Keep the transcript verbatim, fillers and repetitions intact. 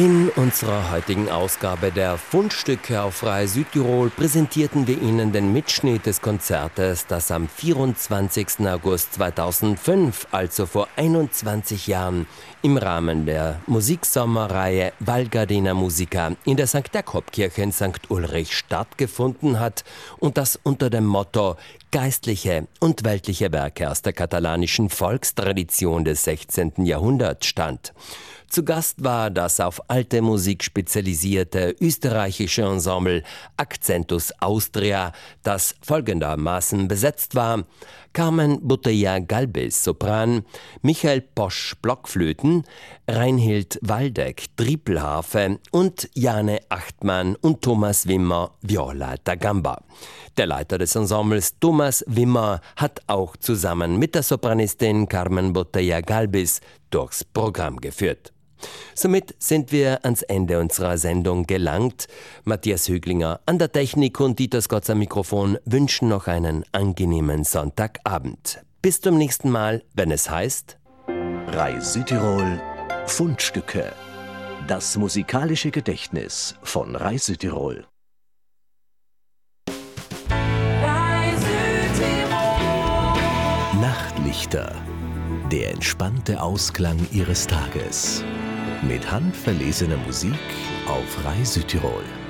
In unserer heutigen Ausgabe der Fundstücke auf Rai Südtirol präsentierten wir Ihnen den Mitschnitt des Konzertes, das am vierundzwanzigsten August zweitausendfünf, also vor einundzwanzig Jahren, im Rahmen der Musiksommerreihe Val Gardena Musica in der Sankt Jakob-Kirche in Sankt Ulrich stattgefunden hat und das unter dem Motto Geistliche und weltliche Werke aus der katalanischen Volkstradition des sechzehnten Jahrhunderts stand. Zu Gast war das auf alte Musik spezialisierte österreichische Ensemble Accentus Austria, das folgendermaßen besetzt war: Carmen Botella Galbis Sopran, Michael Posch Blockflöten, Reinhild Waldeck Trippelharfe und Jane Achtmann und Thomas Wimmer Viola da Gamba. Der Leiter des Ensembles, Thomas Wimmer, hat auch zusammen mit der Sopranistin Carmen Botella Galbis durchs Programm geführt. Somit sind wir ans Ende unserer Sendung gelangt. Matthias Höglinger an der Technik und Dieter Skotz am Mikrofon wünschen noch einen angenehmen Sonntagabend. Bis zum nächsten Mal, wenn es heißt Rai Südtirol Fundstücke. Das musikalische Gedächtnis von Rai Südtirol. Rai Südtirol. Nachtlichter. Der entspannte Ausklang Ihres Tages. Mit handverlesener Musik auf Rai Südtirol.